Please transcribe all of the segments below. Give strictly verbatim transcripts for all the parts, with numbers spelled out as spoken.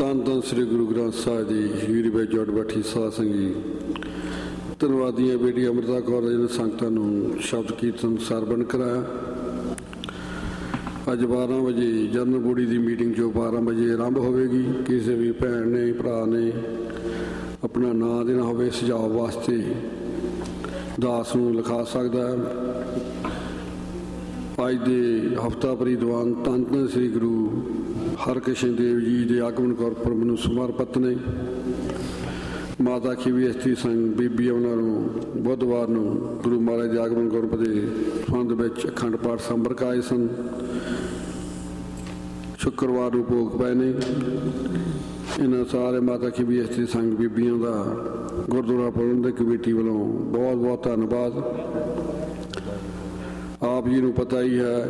ਧੰਨ ਧੰਨ ਸ੍ਰੀ ਗੁਰੂ ਗ੍ਰੰਥ ਸਾਹਿਬ ਜੀ ਹਜ਼ੂਰੀ ਵਿੱਚ ਜੁੜ ਬੈਠੀ ਸਾਧ ਸੰਗੀ ਧੰਨਵਾਦੀਆਂ ਬੇਟੀ ਅੰਮ੍ਰਿਤਾ ਕੌਰ ਜੀ ਨੇ ਸੰਗਤਾਂ ਨੂੰ ਸ਼ਬਦ ਕੀਰਤਨ ਸਰਵਣ ਕਰਾਇਆ। ਅੱਜ ਬਾਰਾਂ ਵਜੇ ਜਨਰਲ ਬੋਡੀ ਦੀ ਮੀਟਿੰਗ ਜੋ ਬਾਰਾਂ ਵਜੇ ਆਰੰਭ ਹੋਵੇਗੀ। ਕਿਸੇ ਵੀ ਭੈਣ ਨੇ ਭਰਾ ਨੇ ਆਪਣਾ ਨਾਂ ਦੇਣਾ ਹੋਵੇ ਸੁਝਾਅ ਵਾਸਤੇ ਦਾਸ ਨੂੰ ਲਿਖਾ ਸਕਦਾ ਹੈ। ਅੱਜ ਦੇ ਹਫ਼ਤਾਭਰੀ ਦੀਵਾਨ ਧੰਨ ਧੰਨ ਸ੍ਰੀ ਗੁਰੂ ਹਰਕ੍ਰਿਸ਼ਨ ਦੇਵ ਜੀ ਦੇ ਆਗਮਨ ਗੁਰਪੁਰਬ ਨੂੰ ਸਮਰਪਿਤ ਨੇ। ਮਾਤਾ ਖੀਵੀ ਇਸਤਰੀ ਸੰਘ ਬੀਬੀ ਉਹਨਾਂ ਨੂੰ ਬੁੱਧਵਾਰ ਨੂੰ ਗੁਰੂ ਮਹਾਰਾਜ ਦੇ ਆਗਮਨ ਗੁਰਪੁਰਬ ਦੇ ਸੰਬੰਧ ਵਿੱਚ ਅਖੰਡ ਪਾਠ ਸੰਬਰਕ ਆਏ ਸਨ। ਸ਼ੁੱਕਰਵਾਰ ਨੂੰ ਭੋਗ ਪਏ ਨੇ। ਇਹਨਾਂ ਸਾਰੇ ਮਾਤਾ ਖੀਵੀ ਇਸਤਰੀ ਸੰਘ ਬੀਬੀਆਂ ਦਾ ਗੁਰਦੁਆਰਾ ਪ੍ਰਬੰਧਕ ਕਮੇਟੀ ਵੱਲੋਂ ਬਹੁਤ ਬਹੁਤ ਧੰਨਵਾਦ। ਆਪ ਜੀ ਨੂੰ ਪਤਾ ਹੀ ਹੈ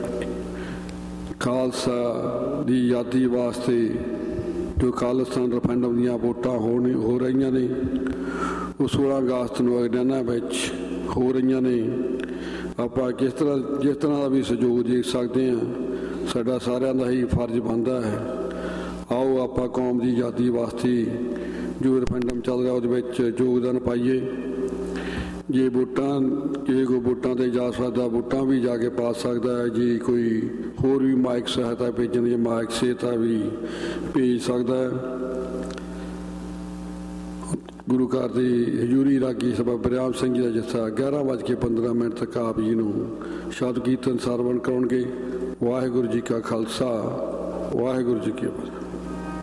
ਖਾਲਸਾ ਦੀ ਆਜ਼ਾਦੀ ਵਾਸਤੇ ਜੋ ਖਾਲਿਸਤਾਨ ਰੈਫਰੈਂਡਮ ਦੀਆਂ ਵੋਟਾਂ ਹੋਣ ਹੋ ਰਹੀਆਂ ਨੇ ਉਹ ਸੋਲਾਂ ਅਗਸਤ ਨੂੰ ਹਰਿਆਣਾ ਵਿੱਚ ਹੋ ਰਹੀਆਂ ਨੇ। ਆਪਾਂ ਕਿਸ ਤਰ੍ਹਾਂ ਜਿਸ ਤਰ੍ਹਾਂ ਦਾ ਵੀ ਸਹਿਯੋਗ ਦੇ ਸਕਦੇ ਹਾਂ, ਸਾਡਾ ਸਾਰਿਆਂ ਦਾ ਹੀ ਫਰਜ਼ ਬਣਦਾ ਹੈ। ਆਓ ਆਪਾਂ ਕੌਮ ਦੀ ਆਜ਼ਾਦੀ ਵਾਸਤੇ ਜੋ ਰੈਫਰੈਂਡਮ ਚੱਲ ਰਿਹਾ ਉਹਦੇ ਵਿੱਚ ਯੋਗਦਾਨ ਪਾਈਏ। ਜੇ ਵੋਟਾਂ ਜੇ ਕੋਈ ਵੋਟਾਂ 'ਤੇ ਜਾ ਸਕਦਾ ਵੋਟਾਂ ਵੀ ਜਾ ਕੇ ਪਾ ਸਕਦਾ ਹੈ। ਜੇ ਕੋਈ ਹੋਰ ਵੀ ਮਾਇਕ ਸਹਾਇਤਾ ਭੇਜਣ ਦੀ ਮਾਇਕ ਸਹਾਇਤਾ ਵੀ ਭੇਜ ਸਕਦਾ ਹੈ। ਗੁਰੂ ਘਰ ਦੀ ਹਜ਼ੂਰੀ ਰਾਗੀ ਸਭਾ ਬਰਿਆਮ ਸਿੰਘ ਜੀ ਦਾ ਜੱਥਾ ਗਿਆਰਾਂ ਵੱਜ ਕੇ ਪੰਦਰਾਂ ਮਿੰਟ ਤੱਕ ਆਪ ਜੀ ਨੂੰ ਸ਼ਬਦ ਕੀਰਤਨ ਸਰਵਣ ਕਰਾਉਣਗੇ। ਵਾਹਿਗੁਰੂ ਜੀ ਕਾ ਖਾਲਸਾ ਵਾਹਿਗੁਰੂ ਜੀ ਕੀ ਫਤਿਹ।